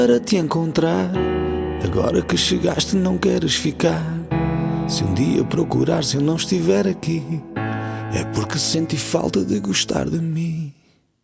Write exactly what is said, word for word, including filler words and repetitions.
para te encontrar. Agora que chegaste não queres ficar. Se um dia procurar, se eu não estiver aqui, é porque senti falta de gostar de mim.